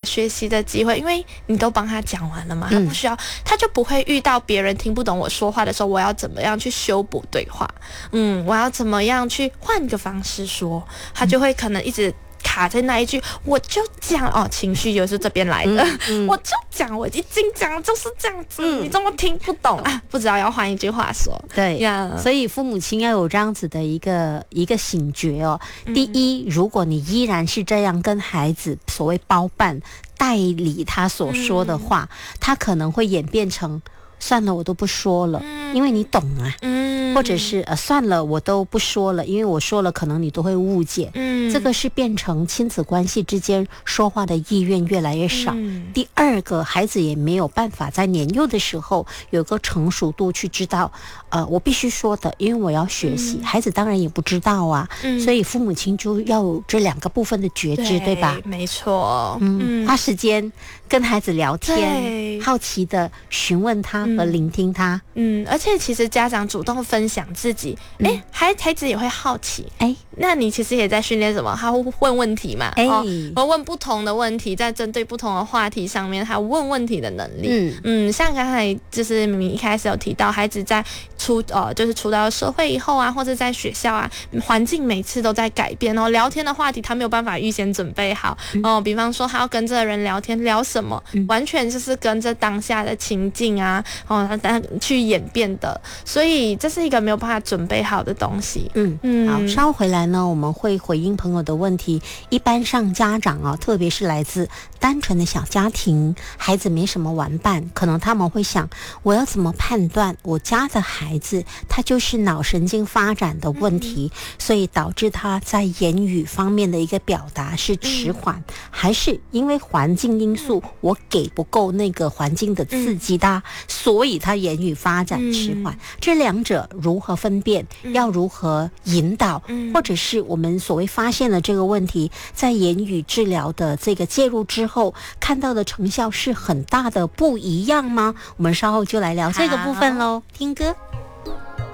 学习的机会，因为你都帮他讲完了嘛，他不需要，他就不会遇到别人听不懂我说话的时候，我要怎么样去修补对话，我要怎么样去换个方式说，他就会可能一直卡在那一句，我就讲哦，情绪又是这边来的，我就讲，我已经讲就是这样子，你怎么听不懂啊？不知道要换一句话说， 对呀，所以父母亲要有这样子的一个醒觉哦。第一，如果你依然是这样跟孩子所谓包办代理他所说的话，他可能会演变成算了，我都不说了，因为你懂啊。或者是算了，我都不说了，因为我说了可能你都会误解。这个是变成亲子关系之间说话的意愿越来越少。第二个，孩子也没有办法在年幼的时候有个成熟度去知道我必须说的，因为我要学习。孩子当然也不知道啊，所以父母亲就要有这两个部分的觉知，对吧？ 没错。 花时间跟孩子聊天，好奇的询问他和聆听他。 而且其实家长主动分享自己，孩子也会好奇，那你其实也在训练什么？他会问问题嘛？会问不同的问题，在针对不同的话题上面，他问问题的能力。像刚才就是明明一开始有提到，孩子在就是出到社会以后啊，或者在学校啊，环境每次都在改变哦，聊天的话题他没有办法预先准备好比方说他要跟这个人聊天，聊什么，完全就是跟着当下的情境啊，他去演变的，所以这是一个没有办法准备好的东西。 好，稍后回来呢，我们会回应朋友的问题。一般上家长特别是来自单纯的小家庭，孩子没什么玩伴，可能他们会想，我要怎么判断我家的孩子他就是脑神经发展的问题，所以导致他在言语方面的一个表达是迟缓，还是因为环境因素我给不够那个环境的刺激他，所以他言语发展迟缓。这两者如何分辨，要如何引导，或者是我们所谓发现了这个问题，在言语治疗的这个介入之后看到的成效是很大的不一样吗？我们稍后就来聊这个部分咯。听歌。